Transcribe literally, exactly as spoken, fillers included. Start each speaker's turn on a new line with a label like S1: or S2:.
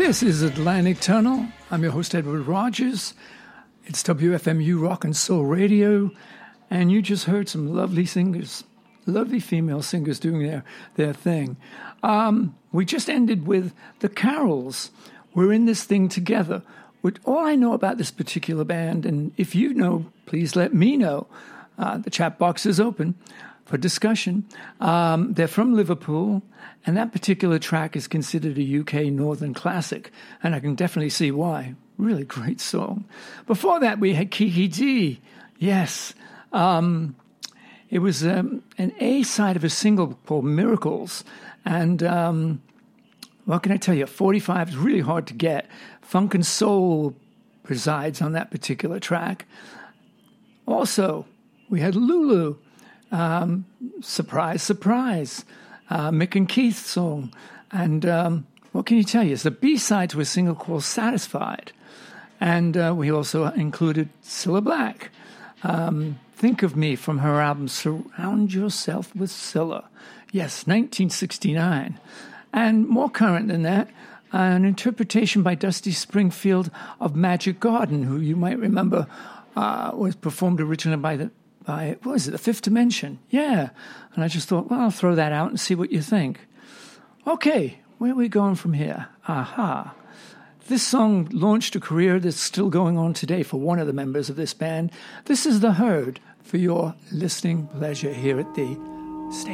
S1: This is Atlantic Tunnel. I'm your host, Edward Rogers. It's W F M U Rock and Soul Radio, and you just heard some lovely singers, lovely female singers doing their, their thing. Um, we just ended with the Carols. We're in this thing together. With all I know about this particular band, and if you know, please let me know. Uh, the chat box is open for discussion. Um, they're from Liverpool, and that particular track is considered a U K Northern classic, and I can definitely see why. Really great song. Before that, we had Kiki Dee. Yes. Um, it was um, an A-side of a single called Miracles, and um, what can I tell you? forty-five is really hard to get. Funk and soul presides on that particular track. Also, we had Lulu. Um, surprise, surprise. Uh, Mick and Keith's song. And um, what can you tell you? It's the B-side to a single called Satisfied. And uh, we also included Cilla Black. Um, Think of Me from her album Surround Yourself with Cilla. Yes, nineteen sixty-nine. And more current than that, an interpretation by Dusty Springfield of Magic Garden, who you might remember uh, was performed originally by the by, what was it, The Fifth Dimension? Yeah. And I just thought, well, I'll throw that out and see what you think. Okay, where are we going from here? Aha. This song launched a career that's still going on today for one of the members of this band. This is The Herd for your listening pleasure here at the station.